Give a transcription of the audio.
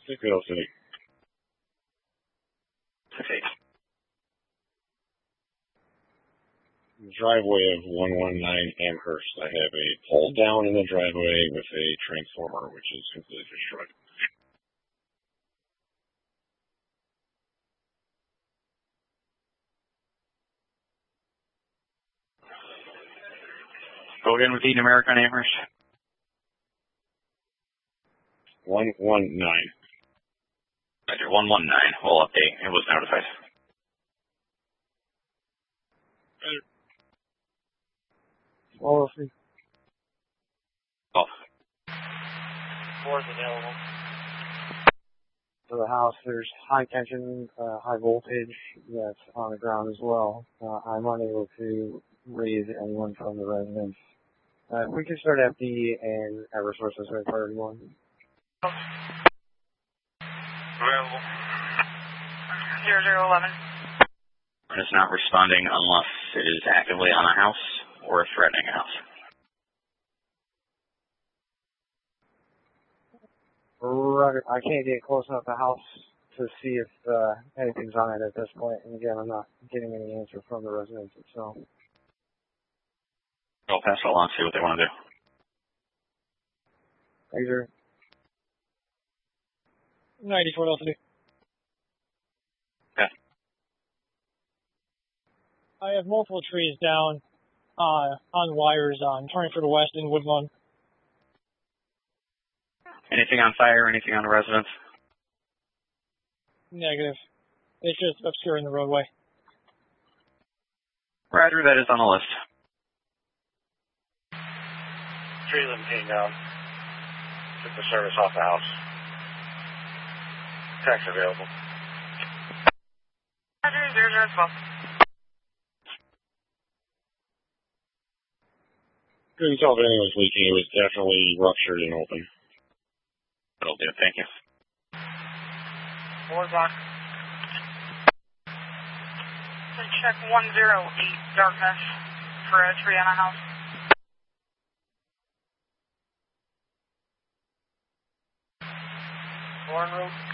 608. 6-8. Driveway of 119 Amherst. I have a pole down in the driveway with a transformer, which is completely destroyed. Go again with the numeric on Amherst. 119. Roger, 119. We'll update. It was notified. All of the Off. 4's available. For the house, there's high tension, high voltage that's on the ground as well. I'm unable to raise anyone from the residence. We can start FD and Eversource is ready for everyone. Available. 0011. It's not responding unless it is actively on a house or threatening a house. Roger. I can't get close enough to the house to see if anything's on it at this point. And again, I'm not getting any answer from the residents itself. I'll pass it along, see what they want to do. Thanks, sir. 94 L3. Okay. I have multiple trees down on wires on turning for the west in Woodlawn. Anything on fire? Anything on the residence? Negative. It's just obscuring the roadway. Roger, that is on the list. Tree limb came down. Took the service off the house. Tax available. Roger, 0012. Couldn't tell if anything was leaking. It was definitely ruptured and open. That'll do. Thank you. 4 o'clock. Check 108 darkness for a tree on a house. Warren Road.